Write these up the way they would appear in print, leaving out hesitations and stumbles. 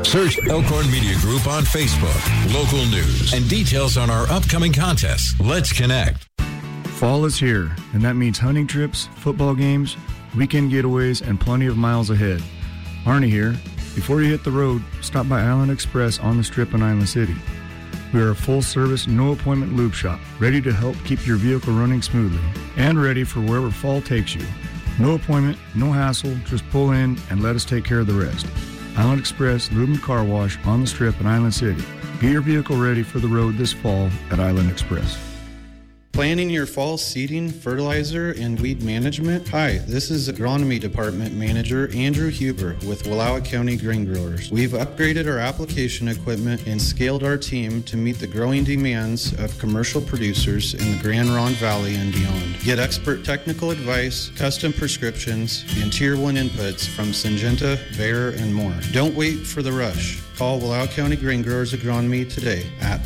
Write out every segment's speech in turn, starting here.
Search Elkhorn Media Group on Facebook, local news, and details on our upcoming contests. Let's connect. Fall is here, and that means hunting trips, football games, weekend getaways, and plenty of miles ahead. Arnie here. Before you hit the road, stop by Island Express on the Strip in Island City. We are a full-service, no-appointment lube shop, ready to help keep your vehicle running smoothly and ready for wherever fall takes you. No appointment, no hassle, just pull in and let us take care of the rest. Island Express Lube and Car Wash on the Strip in Island City. Get your vehicle ready for the road this fall at Island Express. Planning your fall seeding, fertilizer, and weed management? Hi, this is Agronomy Department Manager Andrew Huber with Wallowa County Grain Growers. We've upgraded our application equipment and scaled our team to meet the growing demands of commercial producers in the Grand Ronde Valley and beyond. Get expert technical advice, custom prescriptions, and Tier 1 inputs from Syngenta, Bayer, and more. Don't wait for the rush. Call Wallowa County Grain Growers Agronomy today at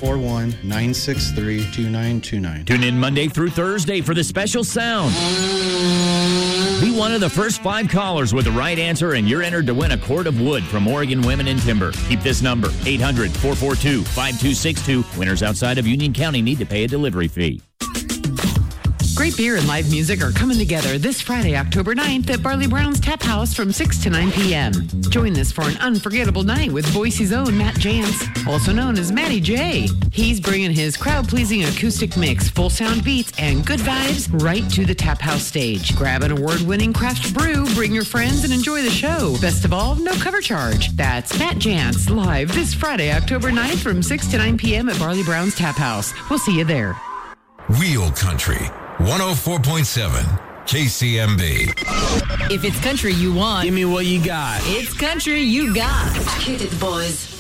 541-963-2929. Tune in Monday through Thursday for the special sound. Be one of the first 5 callers with the right answer, and you're entered to win a cord of wood from Oregon Women in Timber. Keep this number, 800-442-5262. Winners outside of Union County need to pay a delivery fee. Great beer and live music are coming together this Friday, October 9th at Barley Brown's Tap House from 6 to 9 p.m. Join us for an unforgettable night with Boise's own Matt Jantz, also known as Matty J. He's bringing his crowd-pleasing acoustic mix, full sound beats, and good vibes right to the Tap House stage. Grab an award-winning craft brew, bring your friends, and enjoy the show. Best of all, no cover charge. That's Matt Jantz live this Friday, October 9th from 6 to 9 p.m. at Barley Brown's Tap House. We'll see you there. Real Country 104.7 KCMB. If it's country you want, give me what you got. It's country you got. Hit it, boys.